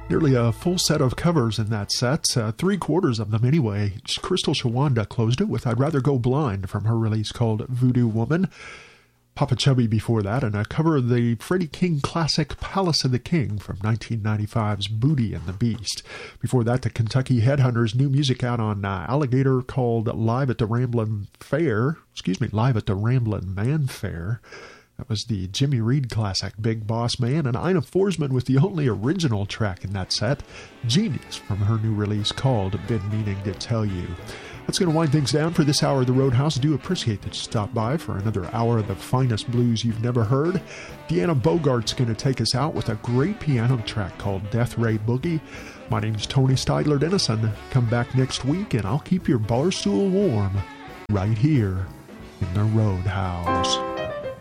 Nearly a full set of covers in that set, three-quarters of them anyway. Crystal Shawanda closed it with I'd Rather Go Blind from her release called Voodoo Woman. Papa Chubby before that, and a cover of the Freddie King classic Palace of the King from 1995's Booty and the Beast. Before that, the Kentucky Headhunters' new music out on Alligator called Live at the Ramblin' Man Fair. That was the Jimmy Reed classic, Big Boss Man, and Ina Forsman with the only original track in that set, Genius, from her new release called Been Meaning to Tell You. That's going to wind things down for this hour of the Roadhouse. I do appreciate that you stopped by for another hour of the finest blues you've never heard. Deanna Bogart's going to take us out with a great piano track called Death Ray Boogie. My name's Tony Steidler Dennison. Come back next week and I'll keep your bar stool warm right here in the Roadhouse.